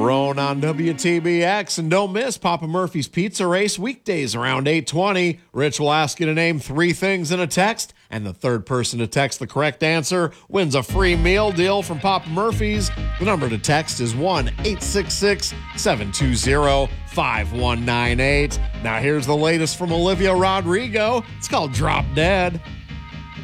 Roan on WTBX. And don't miss Papa Murphy's Pizza Race weekdays around 8:20. Rich will ask you to name 3 things in a text, and the third person to text the correct answer wins a free meal deal from Papa Murphy's. The number to text is 1-866-720-5198. Now here's the latest from Olivia Rodrigo. It's called Drop Dead.